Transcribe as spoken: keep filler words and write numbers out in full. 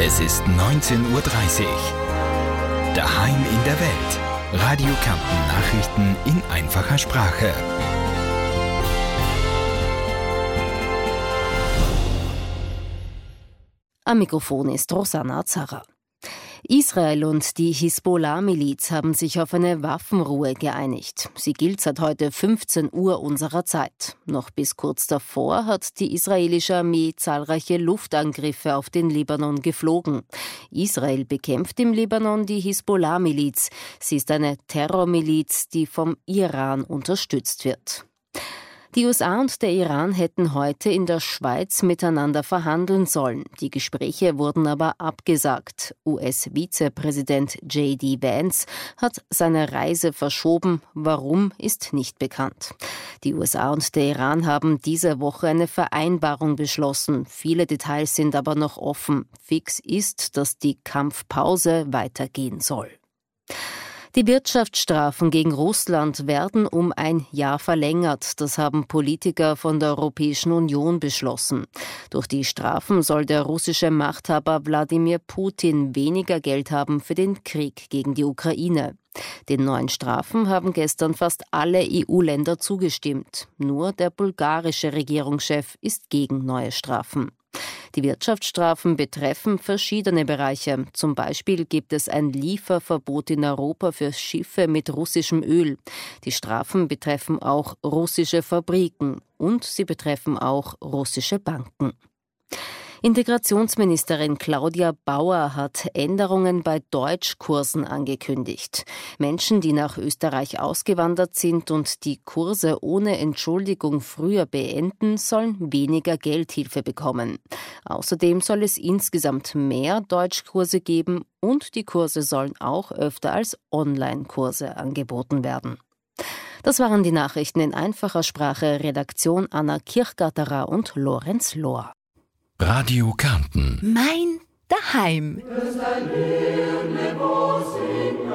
Es ist neunzehn Uhr dreißig. Daheim in der Welt. Radio Kärnten Nachrichten in einfacher Sprache. Am Mikrofon ist Rosanna Zarra. Israel und die Hisbollah-Miliz haben sich auf eine Waffenruhe geeinigt. Sie gilt seit heute fünfzehn Uhr unserer Zeit. Noch bis kurz davor hat die israelische Armee zahlreiche Luftangriffe auf den Libanon geflogen. Israel bekämpft im Libanon die Hisbollah-Miliz. Sie ist eine Terrormiliz, die vom Iran unterstützt wird. Die U S A und der Iran hätten heute in der Schweiz miteinander verhandeln sollen. Die Gespräche wurden aber abgesagt. U S-Vizepräsident J D Vance hat seine Reise verschoben. Warum, ist nicht bekannt. Die U S A und der Iran haben diese Woche eine Vereinbarung beschlossen. Viele Details sind aber noch offen. Fix ist, dass die Kampfpause weitergehen soll. Die Wirtschaftsstrafen gegen Russland werden um ein Jahr verlängert. Das haben Politiker von der Europäischen Union beschlossen. Durch die Strafen soll der russische Machthaber Wladimir Putin weniger Geld haben für den Krieg gegen die Ukraine. Den neuen Strafen haben gestern fast alle E U-Länder zugestimmt. Nur der bulgarische Regierungschef ist gegen neue Strafen. Die Wirtschaftsstrafen betreffen verschiedene Bereiche. Zum Beispiel gibt es ein Lieferverbot in Europa für Schiffe mit russischem Öl. Die Strafen betreffen auch russische Fabriken und sie betreffen auch russische Banken. Integrationsministerin Claudia Bauer hat Änderungen bei Deutschkursen angekündigt. Menschen, die nach Österreich ausgewandert sind und die Kurse ohne Entschuldigung früher beenden, sollen weniger Geldhilfe bekommen. Außerdem soll es insgesamt mehr Deutschkurse geben und die Kurse sollen auch öfter als Online-Kurse angeboten werden. Das waren die Nachrichten in einfacher Sprache. Redaktion Anna Kirchgatterer und Lorenz Lohr. Radio Kärnten. Mein Daheim.